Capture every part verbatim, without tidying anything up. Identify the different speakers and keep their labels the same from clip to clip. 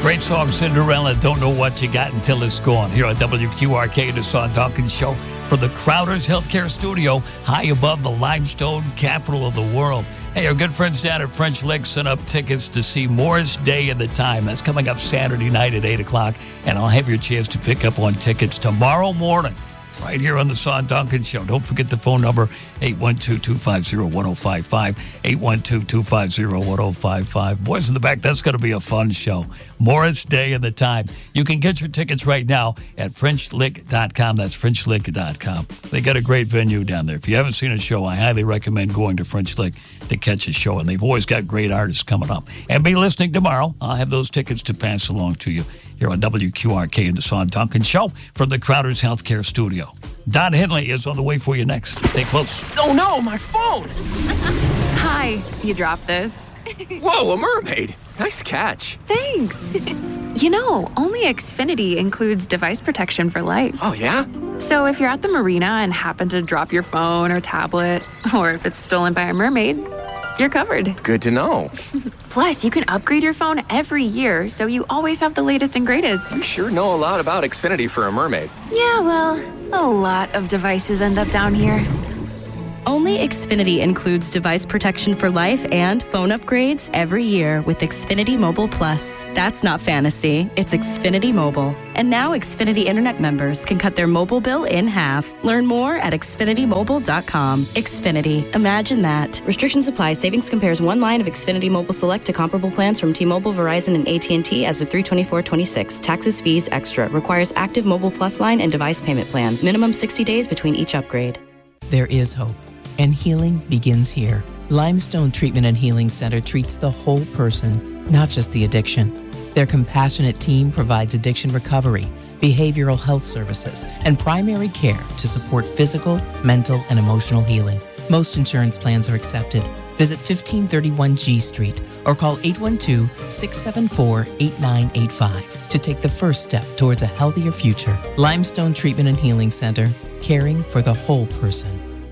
Speaker 1: Great song, Cinderella. Don't know what you got until it's gone. Here on W Q R K, the Sean Duncan Show from the Crowder's Healthcare Studio, high above the limestone capital of the world. Hey, our good friends down at French Lick sent up tickets to see Morris Day and the Time. That's coming up Saturday night at eight o'clock, and I'll have your chance to pick up on tickets tomorrow morning right here on the Sean Duncan Show. Don't forget the phone number, eight one two, two five zero, one zero five five, eight one two, two five zero, one zero five five. Boys in the back, that's going to be a fun show. Morris Day and the Time. You can get your tickets right now at French Lick dot com. That's French Lick dot com. They got a great venue down there. If you haven't seen a show, I highly recommend going to French Lick to catch a show, and they've always got great artists coming up. And be listening tomorrow. I'll have those tickets to pass along to you here on W Q R K and the Sean Duncan Show from the Crowder's Healthcare Studio. Don Henley is on the way for you next. Stay close.
Speaker 2: Oh no, my phone!
Speaker 3: Hi, you dropped this.
Speaker 2: Whoa, a mermaid! Nice catch.
Speaker 3: Thanks. You know, only Xfinity includes device protection for life.
Speaker 2: Oh, yeah?
Speaker 3: So if you're at the marina and happen to drop your phone or tablet, or if it's stolen by a mermaid, you're covered.
Speaker 2: Good to know.
Speaker 3: Plus, you can upgrade your phone every year, so you always have the latest and greatest.
Speaker 2: You sure know a lot about Xfinity for a mermaid.
Speaker 3: Yeah, well, a lot of devices end up down here.
Speaker 4: Only Xfinity includes device protection for life and phone upgrades every year with Xfinity Mobile Plus. That's not fantasy, it's Xfinity Mobile. And now Xfinity Internet members can cut their mobile bill in half. Learn more at Xfinity Mobile dot com. Xfinity. Imagine that. Restrictions apply. Savings compares one line of Xfinity Mobile Select to comparable plans from T-Mobile, Verizon, and A T and T as of three twenty-four twenty-six. Taxes, fees, extra. Requires active Mobile Plus line and device payment plan. Minimum sixty days between each upgrade.
Speaker 5: There is hope, and healing begins here. Limestone Treatment and Healing Center treats the whole person, not just the addiction. Their compassionate team provides addiction recovery, behavioral health services, and primary care to support physical, mental, and emotional healing. Most insurance plans are accepted. Visit fifteen thirty-one G Street or call eight one two, six seven four, eight nine eight five to take the first step towards a healthier future. Limestone Treatment and Healing Center, caring for the whole person.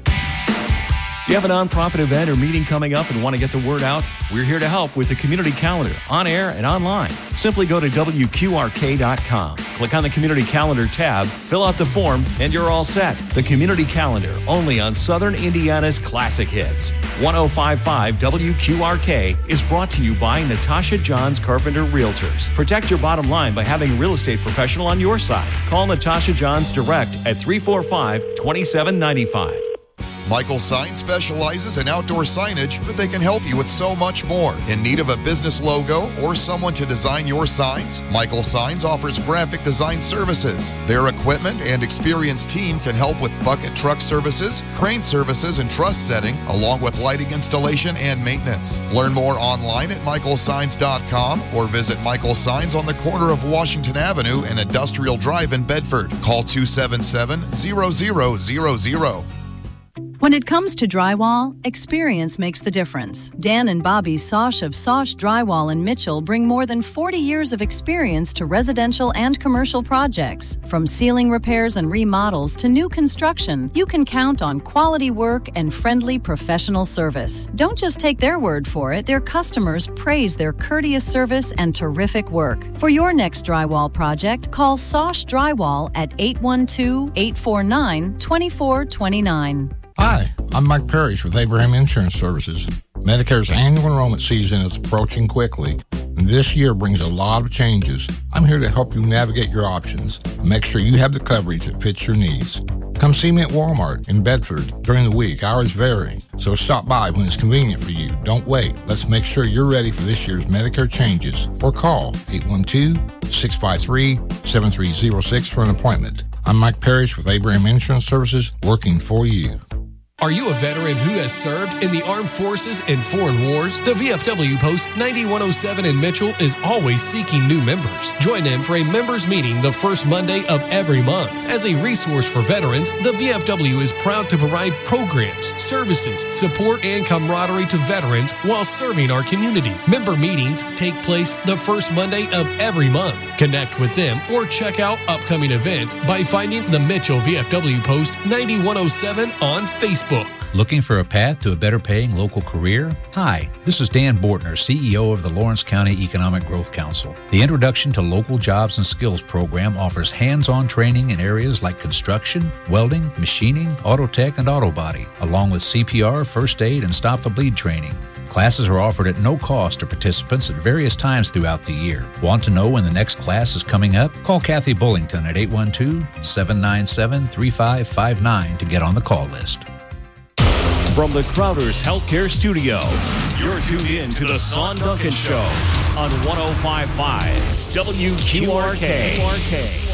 Speaker 6: You have a nonprofit event or meeting coming up and want to get the word out? We're here to help with the community calendar, on air and online. Simply go to W Q R K dot com. Click on the community calendar tab, fill out the form, and you're all set. The community calendar, only on Southern Indiana's classic hits. ten fifty-five W Q R K is brought to you by Natasha Johns Carpenter Realtors. Protect your bottom line by having a real estate professional on your side. Call Natasha Johns direct at three four five, two seven nine five.
Speaker 7: Michael Signs specializes in outdoor signage, but they can help you with so much more. In need of a business logo or someone to design your signs? Michael Signs offers graphic design services. Their equipment and experienced team can help with bucket truck services, crane services, and truss setting, along with lighting installation and maintenance. Learn more online at michael signs dot com or visit Michael Signs on the corner of Washington Avenue and Industrial Drive in Bedford. Call two seven seven, zero zero zero zero.
Speaker 8: When it comes to drywall, experience makes the difference. Dan and Bobby Sosh of Sosh Drywall in Mitchell bring more than forty years of experience to residential and commercial projects. From ceiling repairs and remodels to new construction, you can count on quality work and friendly professional service. Don't just take their word for it. Their customers praise their courteous service and terrific work. For your next drywall project, call Sosh Drywall at eight one two, eight four nine, two four two nine.
Speaker 9: Hi, I'm Mike Parrish with Abraham Insurance Services. Medicare's annual enrollment season is approaching quickly, and this year brings a lot of changes. I'm here to help you navigate your options and make sure you have the coverage that fits your needs. Come see me at Walmart in Bedford during the week. Hours vary, so stop by when it's convenient for you. Don't wait. Let's make sure you're ready for this year's Medicare changes, or call eight one two, six five three, seven three zero six for an appointment. I'm Mike Parrish with Abraham Insurance Services, working for you.
Speaker 10: Are you a veteran who has served in the armed forces and foreign wars? The V F W Post ninety-one oh seven in Mitchell is always seeking new members. Join them for a members meeting the first Monday of every month. As a resource for veterans, the V F W is proud to provide programs, services, support, and camaraderie to veterans while serving our community. Member meetings take place the first Monday of every month. Connect with them or check out upcoming events by finding the Mitchell V F W Post ninety-one oh seven on Facebook.
Speaker 11: Looking for a path to a better paying local career? Hi, this is Dan Bortner, C E O of the Lawrence County Economic Growth Council. The Introduction to Local Jobs and Skills program offers hands-on training in areas like construction, welding, machining, auto tech, and auto body, along with C P R, first aid, and stop the bleed training. Classes are offered at no cost to participants at various times throughout the year. Want to know when the next class is coming up? Call Kathy Bullington at eight one two, seven nine seven, three five five nine to get on the call list.
Speaker 6: From the Crowder's Healthcare Studio, you're tuned in to the Son Duncan Show on one oh five point five W Q R K.